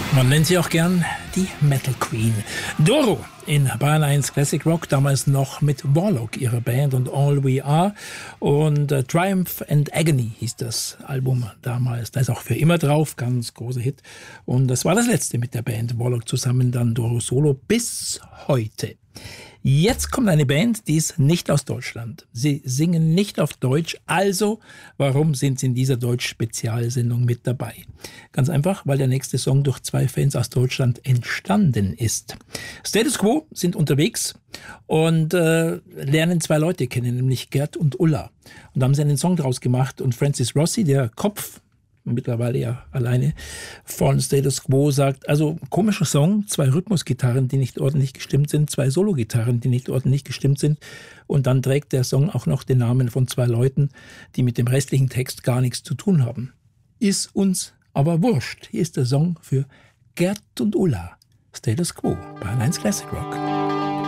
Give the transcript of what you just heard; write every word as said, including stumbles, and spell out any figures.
Man nennt sie auch gern die Metal Queen. Doro in Bayern eins Classic Rock, damals noch mit Warlock, ihrer Band, und All We Are. Und äh, Triumph and Agony hieß das Album damals. Da ist auch Für immer drauf, ganz großer Hit. Und das war das letzte mit der Band Warlock zusammen, dann Doro solo bis heute. Jetzt kommt eine Band, die ist nicht aus Deutschland. Sie singen nicht auf Deutsch, also warum sind sie in dieser Deutsch-Spezialsendung mit dabei? Ganz einfach, weil der nächste Song durch zwei Fans aus Deutschland entstanden ist. Status Quo sind unterwegs und äh, lernen zwei Leute kennen, nämlich Gerd und Ulla. Und da haben sie einen Song draus gemacht und Francis Rossi, der Kopf, mittlerweile ja alleine von Status Quo, sagt, also komischer Song, zwei Rhythmusgitarren, die nicht ordentlich gestimmt sind, zwei Solo-Gitarren, die nicht ordentlich gestimmt sind, und dann trägt der Song auch noch den Namen von zwei Leuten, die mit dem restlichen Text gar nichts zu tun haben. Ist uns aber wurscht. Hier ist der Song für Gerd und Ulla. Status Quo bei eins Classic Rock.